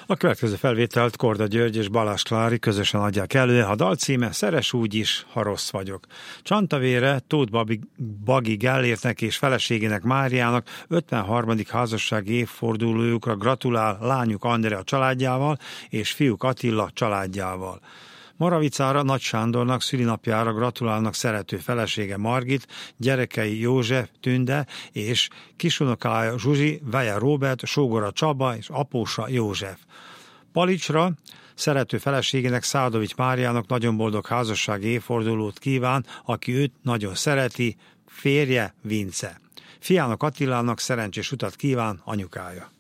A következő felvételt Korda György és Balázs Klári közösen adják elő. A dal címe Szeress úgy is, ha rossz vagyok. Csantavére Tóth Bagi Gellértnek és feleségének Máriának 53. házassági évfordulójukra gratulál lányuk Andrea családjával és fiúk Attila családjával. Moravicára Nagy Sándornak szülinapjára gratulálnak szerető felesége Margit, gyerekei József Tünde és kisunokája Zsuzsi, veje Róbert, sógora Csaba és apósa József. Palicsra szerető feleségének Szádovics Máriának nagyon boldog házassági évfordulót kíván, aki őt nagyon szereti, férje Vince. Fiának Attilának szerencsés utat kíván anyukája.